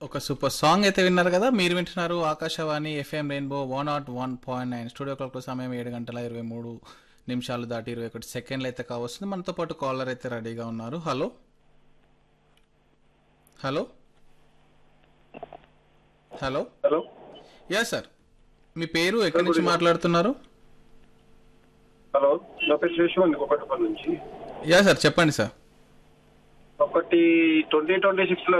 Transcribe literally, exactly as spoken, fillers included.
ఒక super song అయితే విన్నారు కదా. మీరు వింటున్నారు Akashvani FM rainbow one not one point nine. Studio clock సమయం ఏడు గంటల ఇరవై మూడు నిమిషాలు దాటి ఇరవై ఒకటి సెకండ్లు అయితే కావస్తుంది. మనతో పాటు కాలర్ అయితే రెడీగా ఉన్నారు. Hello hello hello hello yeah sir, మీ పేరు ఎక్కడి నుంచి మాట్లాడుతున్నారు? హలో, నా పేరు శేషు అండి, ఒకటిపల్లి నుంచి. యా సార్, చెప్పండి సార్. ఒకటి ట్వంటీ ట్వంటీ సిక్స్ లో